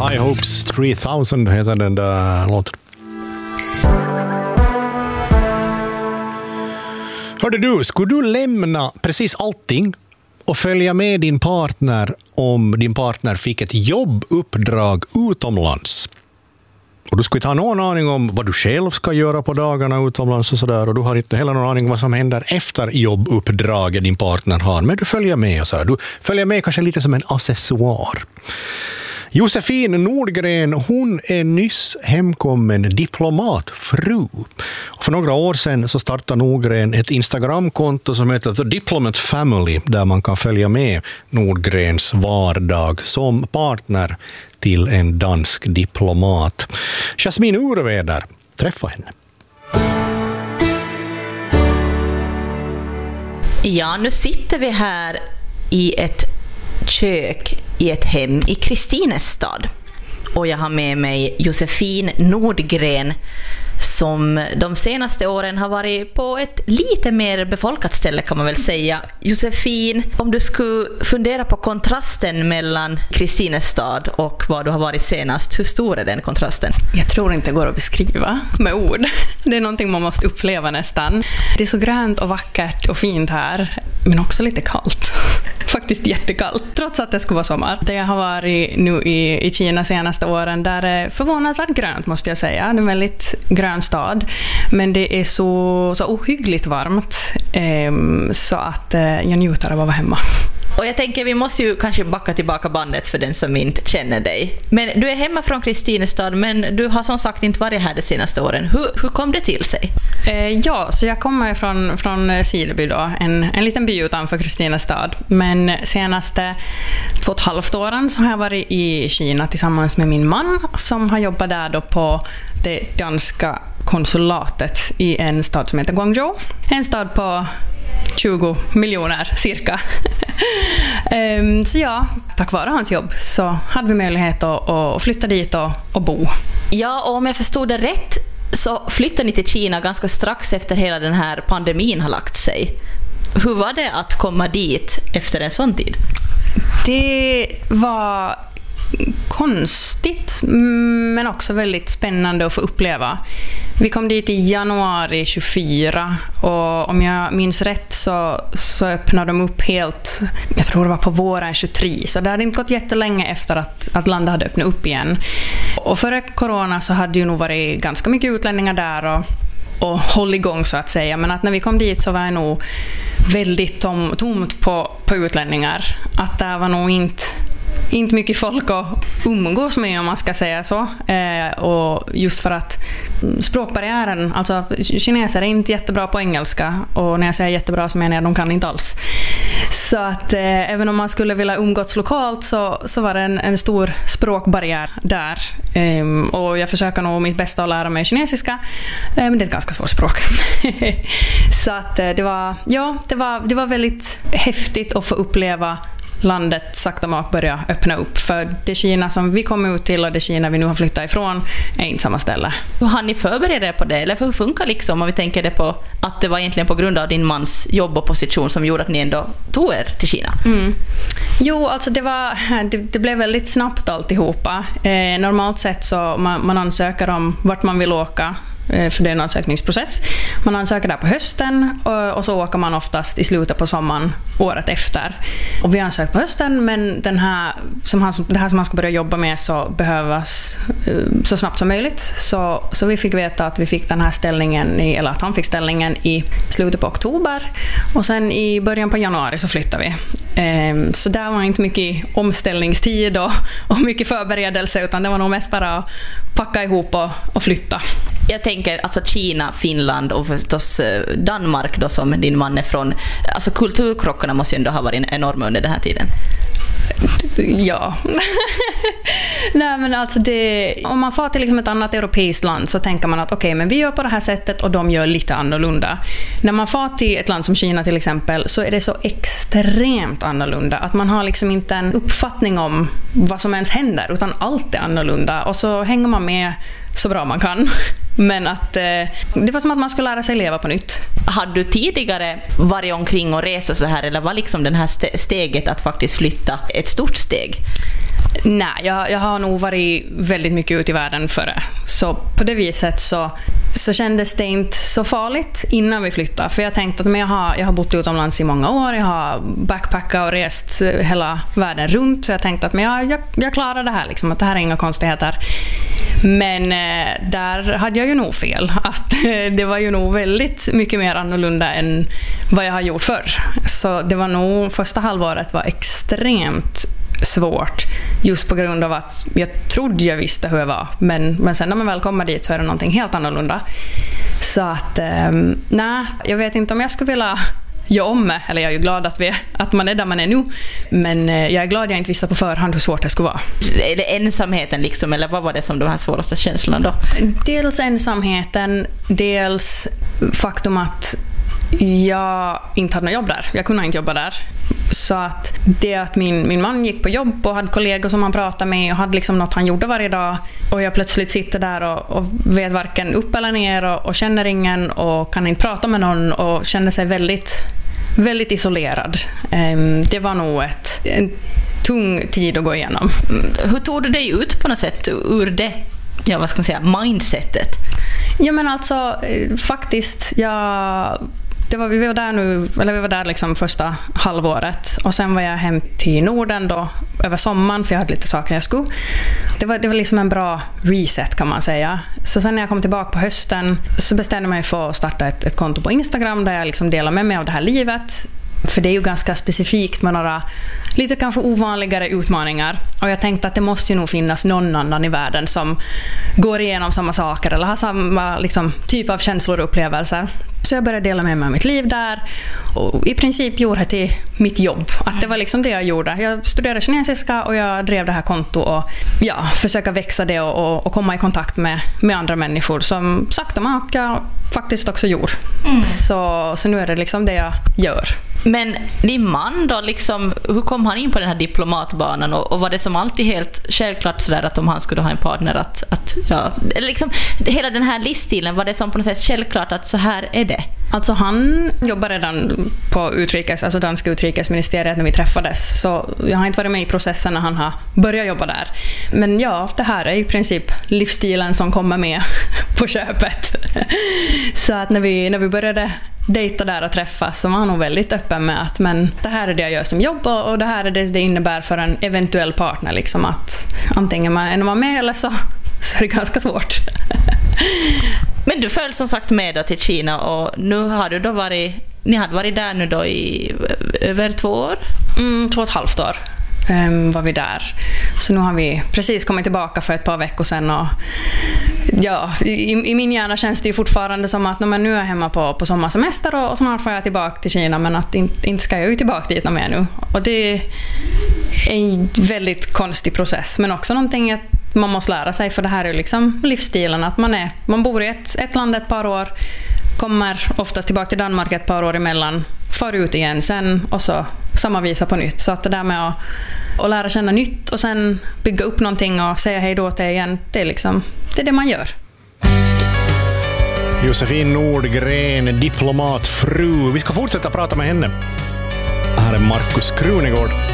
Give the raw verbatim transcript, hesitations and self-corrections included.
High Hopes tre tusen heter den där låten. Hörde du, skulle du lämna precis allting och följa med din partner om din partner fick ett jobbuppdrag utomlands? Och du skulle inte ha någon aning om vad du själv ska göra på dagarna utomlands och sådär. Och du har inte heller någon aning om vad som händer efter jobbuppdraget din partner har. Men du följer med och sådär. Du följer med kanske lite som en accessoar. Josefin Nordgren, hon är nyss hemkommen diplomatfru. Och för några år sedan så startade Nordgren ett Instagramkonto som heter The Diplomat Family, där man kan följa med Nordgrens vardag som partner till en dansk diplomat. Jasmin Urveder, träffa henne. Ja, nu sitter vi här i ett kök i ett hem i Kristinestad. Och jag har med mig Josefin Nordgren som de senaste åren har varit på ett lite mer befolkat ställe kan man väl säga. Josefin, om du skulle fundera på kontrasten mellan Kristinestad och vad du har varit senast, hur stor är den kontrasten? Jag tror inte det går att beskriva med ord. Det är någonting man måste uppleva nästan. Det är så grönt och vackert och fint här, men också lite kallt. Faktiskt jättekallt, trots att det skulle vara sommar. Det jag har varit nu i, i Kina senaste åren, där är förvånansvärt grönt måste jag säga. Det är en väldigt grön stad, men det är så, så ohyggligt varmt eh, så att eh, jag njuter av att vara hemma. Och jag tänker vi måste ju kanske backa tillbaka bandet för den som inte känner dig. Men du är hemma från Kristinestad, men du har som sagt inte varit här de senaste åren. Hur, hur kom det till sig? Eh, ja, så jag kommer från, från Sideby då, en, en liten by utanför Kristinestad. Men senaste två och ett halvt åren så har jag varit i Kina tillsammans med min man som har jobbat där då på det danska konsulatet i en stad som heter Guangzhou. En stad på tjugo miljoner cirka. um, så ja, tack vare hans jobb så hade vi möjlighet att, att flytta dit och, och bo. Ja, och om jag förstod det rätt så flyttade ni till Kina ganska strax efter hela den här pandemin har lagt sig. Hur var det att komma dit efter en sån tid? Det var konstigt men också väldigt spännande att få uppleva. Vi kom dit i januari tjugofyra och om jag minns rätt så, så öppnade de upp helt, jag tror det var på våren tjugotre, så det hade inte gått jättelänge efter att, att landet hade öppnat upp igen. Och före corona så hade ju nog varit ganska mycket utlänningar där och, och håll igång så att säga, men att när vi kom dit så var det nog väldigt tom, tomt på, på utlänningar. Att det var nog inte inte mycket folk att umgås med om man ska säga så. Eh, och just för att språkbarriären, alltså kineser är inte jättebra på engelska och när jag säger jättebra så menar jag att de kan inte alls. Så att eh, även om man skulle vilja umgås lokalt så, så var det en, en stor språkbarriär där. Eh, och jag försöker nog mitt bästa att lära mig kinesiska, eh, men det är ett ganska svårt språk. Så att eh, det var, ja, det var, det var väldigt häftigt att få uppleva landet sakta mak börja öppna upp. För det Kina som vi kom ut till och det Kina vi nu har flyttat ifrån är inte samma ställe. Hur har ni förberett er på det? Eller hur funkar liksom om vi tänker det på att det var egentligen på grund av din mans jobb och position som gjorde att ni ändå tog er till Kina? Mm. Jo, alltså det, var, det, det blev väldigt snabbt alltihopa. Eh, normalt sett så man, man ansöker om vart man vill åka. För det är en ansökningsprocess. Man ansöker där på hösten och, och så åker man oftast i slutet på sommaren året efter. Och vi ansöker på hösten, men den här, som han, det här som man ska börja jobba med så behövas så snabbt som möjligt. Så, så vi fick veta att vi fick den här ställningen i, eller att han fick ställningen i slutet på oktober och sen i början på januari så flyttar vi. Så där var inte mycket omställningstid och, och mycket förberedelse, utan det var nog mest bara att packa ihop och, och flytta. Jag tänker alltså Kina, Finland och förstås Danmark då som din man är från. Alltså kulturkrockarna måste ju ändå ha varit enorma under den här tiden. Ja. Nej, men alltså det, om man får till liksom ett annat europeiskt land så tänker man att okej, okay, men vi gör på det här sättet och de gör lite annorlunda. När man får till ett land som Kina till exempel så är det så extremt annorlunda att man har liksom inte en uppfattning om vad som ens händer, utan allt är annorlunda och så hänger man med så bra man kan. Men att eh, det var som att man skulle lära sig leva på nytt. Hade du tidigare varit omkring och resa så här, eller var liksom den här steget att faktiskt flytta ett stort steg? Nej, jag, jag har nog varit väldigt mycket ute i världen före. Så på det viset så, så kändes det inte så farligt innan vi flyttade. För jag tänkte att men jag, har, jag har bott utomlands i många år. Jag har backpackat och rest hela världen runt. Så jag tänkte att men jag, jag, jag klarar det här. Liksom, att det här är inga konstigheter. Men eh, där hade jag ju nog fel. Att eh, det var ju nog väldigt mycket mer annorlunda än vad jag har gjort förr. Så det var nog, första halvåret var extremt svårt. Just på grund av att jag trodde jag visste hur jag var. Men, men sen när man väl kommer dit så är det någonting helt annorlunda. Så att, eh, nej, jag vet inte om jag skulle vilja göra om mig. Eller jag är ju glad att, vi, att man är där man är nu. Men eh, jag är glad jag inte visste på förhand hur svårt det skulle vara. Är det ensamheten liksom, eller vad var det som de här svåraste känslorna då? Dels ensamheten, dels faktum att jag inte hade något jobb där. Jag kunde inte jobba där. Så att det att min, min man gick på jobb och hade kollegor som han pratade med och hade liksom något han gjorde varje dag, och jag plötsligt sitter där och, och vet varken upp eller ner och, och känner ingen och kan inte prata med någon och känner sig väldigt, väldigt isolerad. Um, det var nog ett, en tung tid att gå igenom. Hur tog du dig ut på något sätt ur det, ja, vad ska man säga, mindsetet? Ja, men alltså faktiskt jag Det var, vi var där nu, eller vi var där liksom första halvåret, och sen var jag hem till Norden då över sommaren för jag hade lite saker jag skulle. Det var, det var liksom en bra reset kan man säga. Så sen när jag kom tillbaka på hösten så bestämde jag mig för att starta ett, ett konto på Instagram där jag liksom delar med mig av det här livet. För det är ju ganska specifikt med några lite kanske ovanligare utmaningar. Och jag tänkte att det måste ju nog finnas någon annan i världen som går igenom samma saker eller har samma liksom, typ av känslor och upplevelser. Så jag började dela med mig av mitt liv där och i princip gjorde det till mitt jobb. Att det var liksom det jag gjorde. Jag studerade kinesiska och jag drev det här konto och ja, försöka växa det och, och, och komma i kontakt med, med andra människor som sakta maka faktiskt också gjorde. Mm. Så, så nu är det liksom det jag gör. Men din man då, liksom, hur kom han in på den här diplomatbanan och, och var det som alltid helt självklart sådär att om han skulle ha en partner att, att ja, liksom, hela den här livsstilen, var det som på något sätt självklart att så här är det? Alltså han jobbar redan på utrikes, alltså danska utrikesministeriet när vi träffades, så jag har inte varit med i processen när han har börjat jobba där. Men ja, det här är i princip livsstilen som kommer med på köpet. Så att när vi, när vi började dejta där och träffas så var han nog väldigt öppen med att men det här är det jag gör som jobb och, och det här är det det innebär för en eventuell partner. Liksom att antingen man är man med eller så, så är det ganska svårt. Men du följde som sagt med då till Kina och nu har du då varit, ni hade varit där nu då i över två år? Mm, två och ett halvt år um, var vi där. Så nu har vi precis kommit tillbaka för ett par veckor sedan och ja, i, i min hjärna känns det ju fortfarande som att men nu är jag hemma på, på sommarsemester och, och snart får jag tillbaka till Kina, men att inte, inte ska jag ju tillbaka dit mer nu. Och det är en väldigt konstig process, men också någonting att man måste lära sig, för det här är ju liksom livsstilen att man är, man bor i ett, ett land ett par år, kommer oftast tillbaka till Danmark ett par år emellan, far ut igen sen och så samma visa på nytt. Så att det där med att, att lära känna nytt och sen bygga upp någonting och säga hej då till igen, det är liksom det är det man gör. Josefin Nordgren, diplomatfru. Vi ska fortsätta prata med henne. Här är Markus Krunegård.